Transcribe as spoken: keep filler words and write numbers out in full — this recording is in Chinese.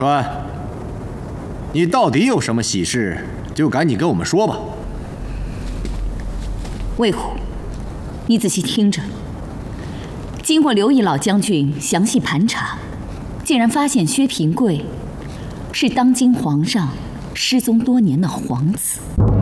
传，你到底有什么喜事，就赶紧跟我们说吧。 魏虎，你仔细听着。经过刘毅老将军详细盘查，竟然发现薛平贵是当今皇上失踪多年的皇子。